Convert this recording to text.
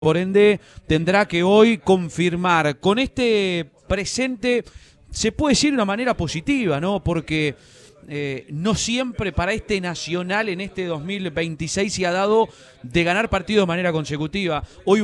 Por ende, tendrá que hoy confirmar. Con este presente, se puede decir de una manera positiva, ¿no? Porque no siempre para este Nacional en este 2026 se ha dado de ganar partidos de manera consecutiva. Hoy